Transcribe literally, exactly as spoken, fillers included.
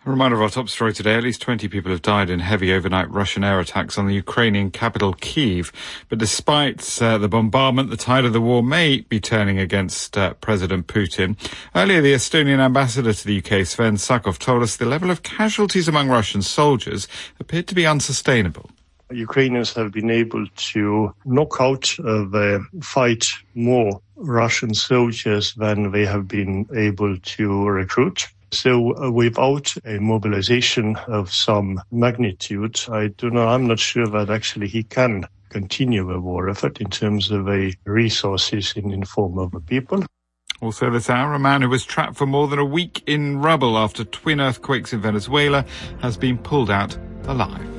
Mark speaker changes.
Speaker 1: A reminder of our top story today. At least twenty people have died in heavy overnight Russian air attacks on the Ukrainian capital, Kyiv. But despite uh, the bombardment, the tide of the war may be turning against uh, President Putin. Earlier, the Estonian ambassador to the U K, Sven Sakov, told us the level of casualties among Russian soldiers appeared to be unsustainable.
Speaker 2: Ukrainians have been able to knock out of the fight more Russian soldiers than they have been able to recruit. So uh, without a mobilization of some magnitude, I do not, I'm not sure that actually he can continue the war effort in terms of a resources in, in form of the people.
Speaker 1: Also this hour, a man who was trapped for more than a week in rubble after twin earthquakes in Venezuela has been pulled out alive.